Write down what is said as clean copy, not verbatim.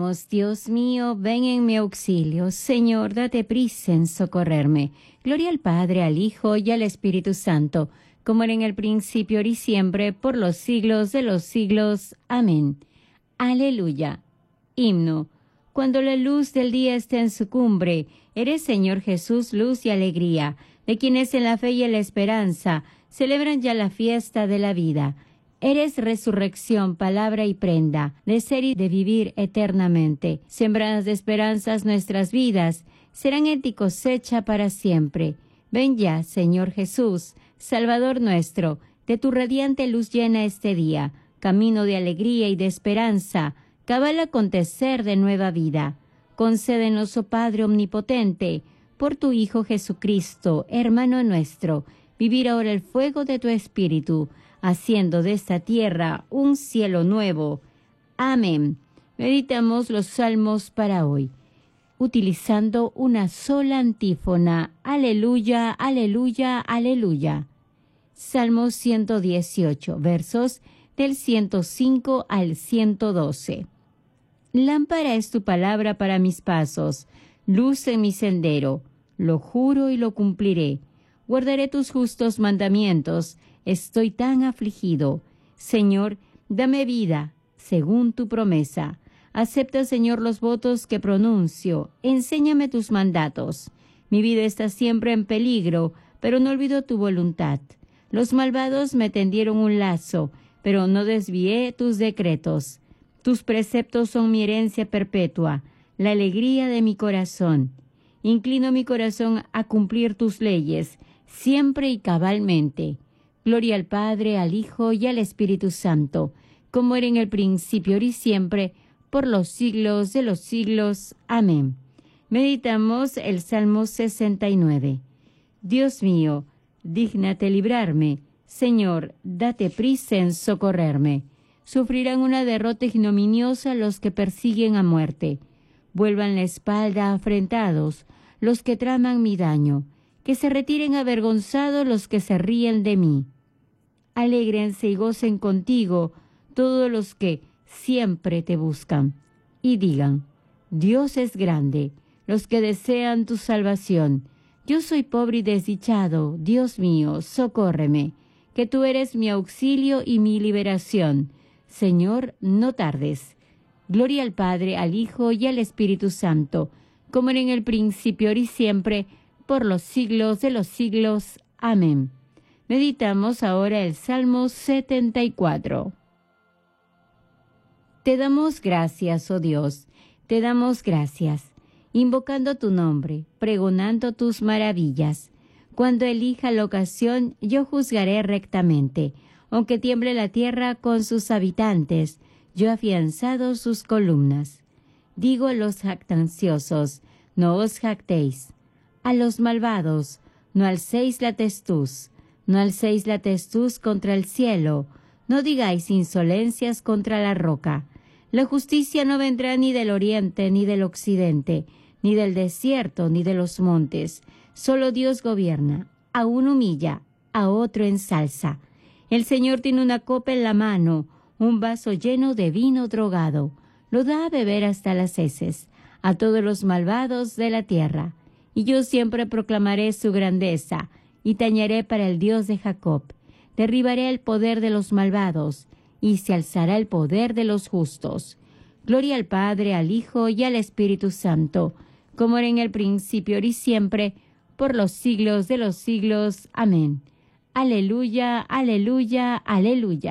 Oremos. Dios mío, ven en mi auxilio. Señor, date prisa en socorrerme. Gloria al Padre, al Hijo y al Espíritu Santo, como era en el principio, ahora y siempre, por los siglos de los siglos. Amén. Aleluya. Himno. Cuando la luz del día esté en su cumbre, eres, Señor Jesús, luz y alegría, de quienes en la fe y en la esperanza celebran ya la fiesta de la vida. Eres resurrección, palabra y prenda, de ser y de vivir eternamente. Sembradas de esperanzas nuestras vidas, serán en ti cosecha para siempre. Ven ya, Señor Jesús, Salvador nuestro, de tu radiante luz llena este día, camino de alegría y de esperanza, cabal acontecer de nueva vida. Concédenos, oh Padre omnipotente, por tu Hijo Jesucristo, hermano nuestro, vivir ahora el fuego de tu Espíritu, haciendo de esta tierra un cielo nuevo. Amén. Meditamos los salmos para hoy, utilizando una sola antífona. Aleluya, aleluya, aleluya. Salmo 118, versos del 105 al 112. Lámpara es tu palabra para mis pasos, luz en mi sendero. Lo juro y lo cumpliré. Guardaré tus justos mandamientos. Estoy tan afligido. Señor, dame vida, según tu promesa. Acepta, Señor, los votos que pronuncio. Enséñame tus mandatos. Mi vida está siempre en peligro, pero no olvido tu voluntad. Los malvados me tendieron un lazo, pero no desvié tus decretos. Tus preceptos son mi herencia perpetua, la alegría de mi corazón. Inclino mi corazón a cumplir tus leyes, siempre y cabalmente. Gloria al Padre, al Hijo y al Espíritu Santo, como era en el principio, ahora y siempre, por los siglos de los siglos. Amén. Meditamos el Salmo 69. Dios mío, dígnate librarme. Señor, date prisa en socorrerme. Sufrirán una derrota ignominiosa los que persiguen a muerte. Vuelvan la espalda afrentados los que traman mi daño. Que se retiren avergonzados los que se ríen de mí. Alégrense y gocen contigo todos los que siempre te buscan. Y digan, Dios es grande, los que desean tu salvación. Yo soy pobre y desdichado, Dios mío, socórreme, que tú eres mi auxilio y mi liberación. Señor, no tardes. Gloria al Padre, al Hijo y al Espíritu Santo, como era en el principio, ahora y siempre, por los siglos de los siglos. Amén. Meditamos ahora el Salmo 74. Te damos gracias, oh Dios, te damos gracias, invocando tu nombre, pregonando tus maravillas. Cuando elija la ocasión, yo juzgaré rectamente, aunque tiemble la tierra con sus habitantes, yo afianzado sus columnas. Digo a los jactanciosos, no os jactéis. A los malvados, no alcéis la testuz, no alcéis la testuz contra el cielo, no digáis insolencias contra la roca. La justicia no vendrá ni del oriente, ni del occidente, ni del desierto, ni de los montes. Solo Dios gobierna, a uno humilla, a otro ensalza. El Señor tiene una copa en la mano, un vaso lleno de vino drogado. Lo da a beber hasta las heces, a todos los malvados de la tierra. Y yo siempre proclamaré su grandeza, y tañeré para el Dios de Jacob. Derribaré el poder de los malvados, y se alzará el poder de los justos. Gloria al Padre, al Hijo y al Espíritu Santo, como era en el principio, ahora y siempre, por los siglos de los siglos. Amén. Aleluya, aleluya, aleluya.